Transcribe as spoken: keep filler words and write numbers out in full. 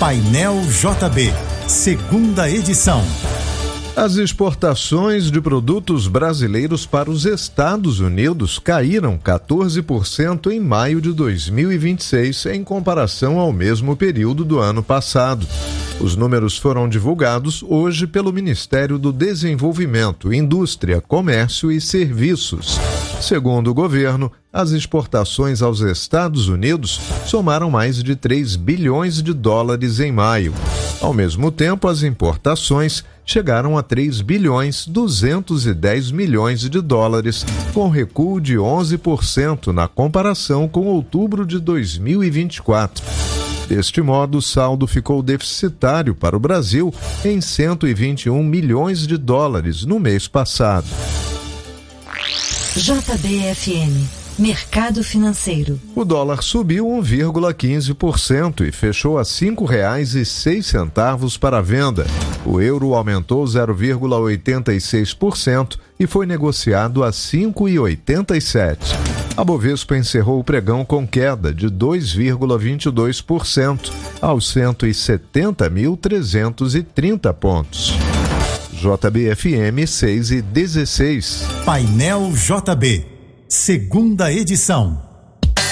Painel J B, segunda edição. As exportações de produtos brasileiros para os Estados Unidos caíram quatorze por cento em maio de dois mil e vinte e seis, em comparação ao mesmo período do ano passado. Os números foram divulgados hoje pelo Ministério do Desenvolvimento, Indústria, Comércio e Serviços. Segundo o governo, as exportações aos Estados Unidos somaram mais de três bilhões de dólares em maio. Ao mesmo tempo, as importações chegaram a três bilhões duzentos e dez milhões de dólares, com recuo de onze por cento na comparação com outubro de dois mil e vinte e quatro. Deste modo, o saldo ficou deficitário para o Brasil em cento e vinte e um milhões de dólares no mês passado. J B F M, Mercado Financeiro. O dólar subiu um vírgula quinze por cento e fechou a cinco reais e seis centavos para a venda. O euro aumentou zero vírgula oitenta e seis por cento e foi negociado a cinco reais e oitenta e sete centavos. A Bovespa encerrou o pregão com queda de dois vírgula vinte e dois por cento aos cento e setenta mil trezentos e trinta pontos. J B F M seis e dezesseis. Painel J B, segunda edição.